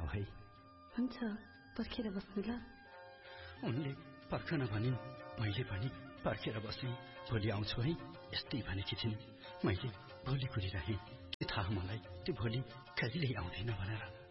है। हुन्छ, पर्खेर बस्नु ल। उनले पर्खन भनिन्, मैले पनि पर्खेर बसेँ। भोलि आउँछु है यस्तै भनेकी थिइन्। मैले भोलि कुरिरहेँ। के थाहा मलाई त्यो भोलि कहिल्यै आउँदैन भनेर।